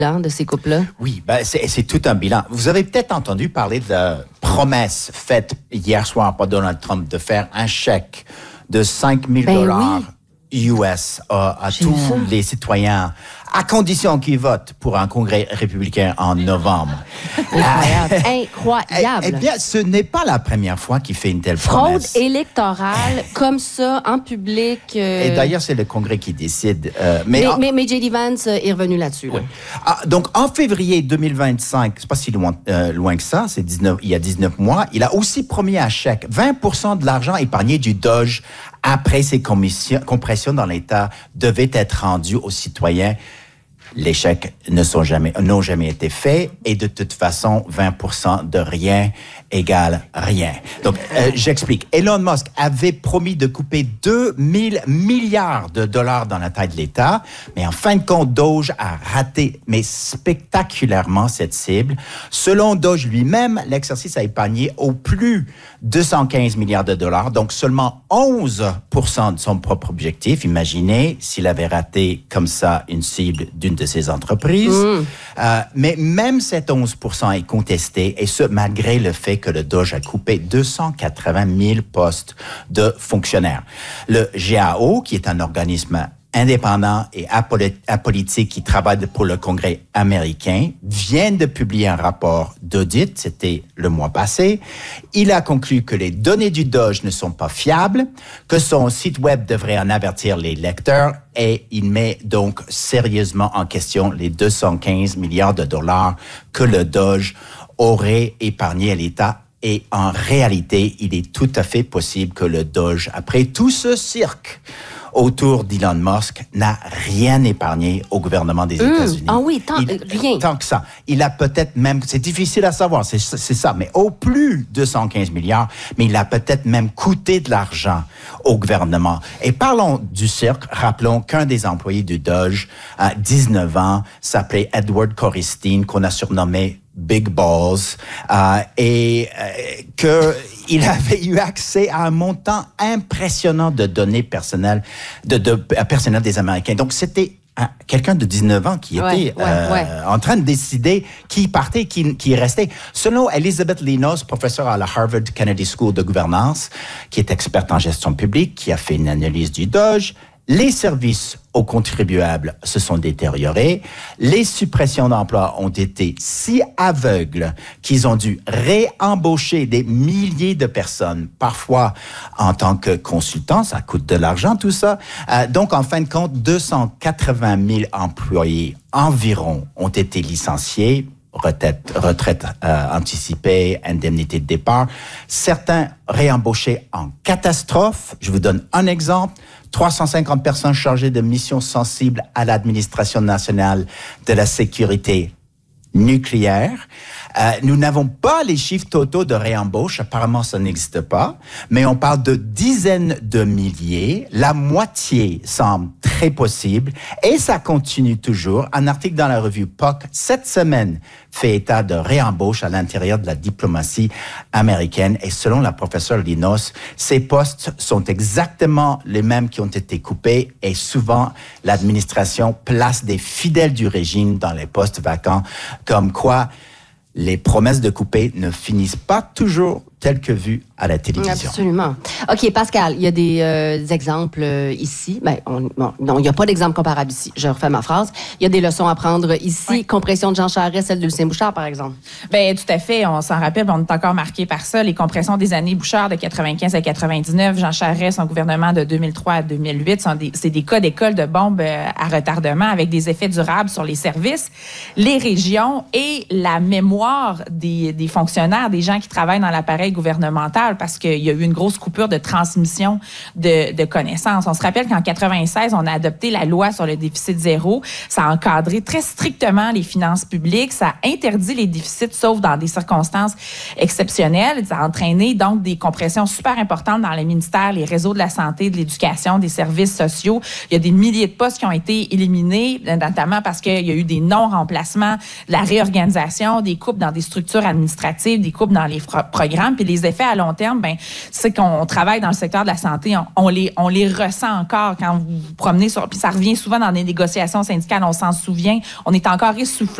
de ces couples-là? Oui, c'est tout un bilan. Vous avez peut-être entendu parler de la promesse faite hier soir par Donald Trump de faire un chèque de 5 000 $ US à tous les citoyens, à condition qu'ils votent pour un congrès républicain en novembre. Incroyable. Eh bien, ce n'est pas la première fois qu'il fait une telle promesse. Fraude électorale, comme ça, en public. Et d'ailleurs, c'est le congrès qui décide. Mais J.D. Vance est revenu là-dessus. Oui. Donc, en février 2025, c'est pas si loin que ça, il y a 19 mois, il a aussi promis un chèque, 20% de l'argent épargné du Doge après ces compressions dans l'État devait être rendu aux citoyens. Les chèques n'ont jamais été faits et de toute façon, 20% de rien égale rien. Donc, j'explique. Elon Musk avait promis de couper 2 000 milliards de dollars dans la taille de l'État, mais en fin de compte, Doge a raté, mais spectaculairement, cette cible. Selon Doge lui-même, l'exercice a épargné au plus 215 milliards de dollars, donc seulement 11% de son propre objectif. Imaginez s'il avait raté comme ça une cible d'une de ses entreprises. Mais même cet 11% est contesté, et ce, malgré le fait que le Doge a coupé 280 000 postes de fonctionnaires. Le GAO, qui est un organisme indépendant et apolitique qui travaille pour le Congrès américain, vient de publier un rapport d'audit, c'était le mois passé. Il a conclu que les données du Doge ne sont pas fiables, que son site web devrait en avertir les lecteurs, et il met donc sérieusement en question les 215 milliards de dollars que le Doge aurait épargné à l'État. Et en réalité, il est tout à fait possible que le Doge, après tout ce cirque autour d'Elon Musk, n'a rien épargné au gouvernement des États-Unis. Ah oui, rien. Tant que ça. Il a peut-être même, c'est difficile à savoir, c'est ça, mais au plus 215 milliards, mais il a peut-être même coûté de l'argent au gouvernement. Et parlons du cirque, rappelons qu'un des employés du Doge, à 19 ans, s'appelait Edward Coristine, qu'on a surnommé Big Balls, qu'il avait eu accès à un montant impressionnant de données personnelles, personnelles des Américains. Donc, c'était quelqu'un de 19 ans qui était en train de décider qui partait, qui restait. Selon Elizabeth Linos, professeure à la Harvard Kennedy School de gouvernance, qui est experte en gestion publique, qui a fait une analyse du Doge, les services aux contribuables se sont détériorés. Les suppressions d'emplois ont été si aveugles qu'ils ont dû réembaucher des milliers de personnes, parfois en tant que consultants. Ça coûte de l'argent, tout ça. Donc, en fin de compte, 280 000 employés environ ont été licenciés. Retraite anticipée, indemnité de départ. Certains réembauchés en catastrophe. Je vous donne un exemple. 350 personnes chargées de missions sensibles à l'administration nationale de la sécurité nucléaire. Nous n'avons pas les chiffres totaux de réembauche. Apparemment, ça n'existe pas. Mais on parle de dizaines de milliers. La moitié semble très possible. Et ça continue toujours. Un article dans la revue POC, cette semaine, fait état de réembauche à l'intérieur de la diplomatie américaine. Et selon la professeure Linos, ces postes sont exactement les mêmes qui ont été coupés. Et souvent, l'administration place des fidèles du régime dans les postes vacants. Comme quoi, les promesses de couper ne finissent pas toujours telles que vues à la télévision. Absolument. OK, Pascal, il y a des exemples ici. Non, il n'y a pas d'exemple comparable ici. Je refais ma phrase. Il y a des leçons à prendre ici. Oui. Compression de Jean Charest, celle de Lucien Bouchard, par exemple. Bien, tout à fait. On s'en rappelle, on est encore marqué par ça. Les compressions des années Bouchard de 95 à 99, Jean Charest, son gouvernement de 2003 à 2008, c'est des cas d'école de bombes à retardement avec des effets durables sur les services, les régions et la mémoire des fonctionnaires, des gens qui travaillent dans l'appareil gouvernemental, parce qu'il y a eu une grosse coupure de transmission de connaissances. On se rappelle qu'en 96, on a adopté la loi sur le déficit zéro. Ça a encadré très strictement les finances publiques. Ça a interdit les déficits, sauf dans des circonstances exceptionnelles. Ça a entraîné donc des compressions super importantes dans les ministères, les réseaux de la santé, de l'éducation, des services sociaux. Il y a des milliers de postes qui ont été éliminés, notamment parce qu'il y a eu des non-remplacements, de la réorganisation, des coupes dans des structures administratives, des coupes dans les programmes. Puis les effets à long terme, ben, c'est qu'on travaille dans le secteur de la santé, on les ressent encore quand vous vous promenez puis ça revient souvent dans des négociations syndicales, on s'en souvient, on est encore essoufflé